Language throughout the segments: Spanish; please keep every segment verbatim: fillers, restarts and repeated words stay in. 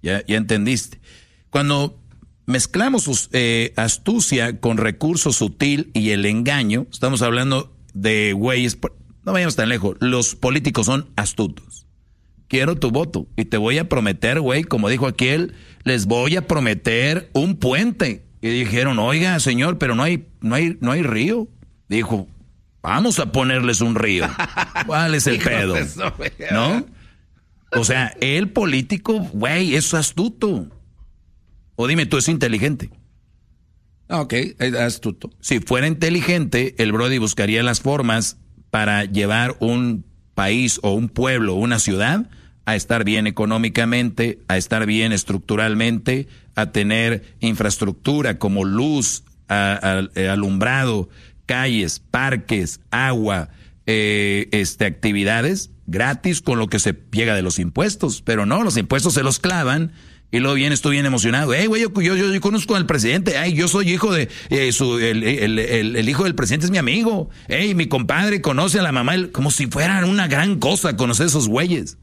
Ya, ya entendiste. Cuando mezclamos sus, eh, astucia con recurso sutil y el engaño, estamos hablando de güeyes, no vayamos tan lejos, los políticos son astutos. Quiero tu voto y te voy a prometer, güey, como dijo aquel, les voy a prometer un puente. Y dijeron, oiga, señor, pero no hay, no hay, no hay río. Dijo, vamos a ponerles un río. ¿Cuál es el pedo? ¿No? O sea, el político, güey, es astuto. O dime tú, ¿es inteligente? Ok, es astuto. Si fuera inteligente, el Brody buscaría las formas para llevar un país o un pueblo, una ciudad, a estar bien económicamente, a estar bien estructuralmente, a tener infraestructura como luz, a, a, alumbrado, calles, parques, agua, eh, este, actividades gratis con lo que se llega de los impuestos. Pero no, los impuestos se los clavan y luego vienes tú bien emocionado. Hey, güey, yo, yo, yo conozco al presidente. Ay, yo soy hijo de, eh, su, el, el, el, el hijo del presidente es mi amigo. Hey, mi compadre conoce a la mamá, como si fueran una gran cosa conocer a esos güeyes.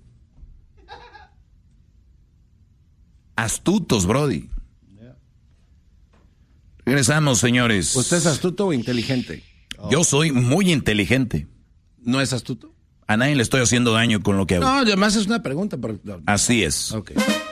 Astutos, Brody. Regresamos, señores. ¿Usted es astuto o inteligente? Yo soy muy inteligente. ¿No es astuto? A nadie le estoy haciendo daño con lo que hago. No, además es una pregunta. Pero... Así es. Okay.